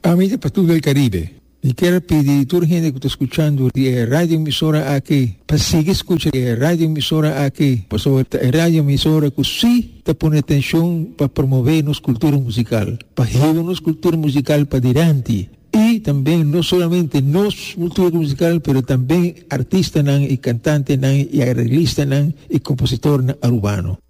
Amiga para todo el Caribe, y quiero pedir a toda la gente que está escuchando de radio emisora aquí, para seguir escuchando radio emisora aquí, pues sobre radio emisora que sí te pone atención para promover nuestra cultura musical, para llevar nuestra cultura musical para adelante. Y también no solamente nuestra cultura musical, pero también artistas y cantantes y arreglistas y compositores urbanos.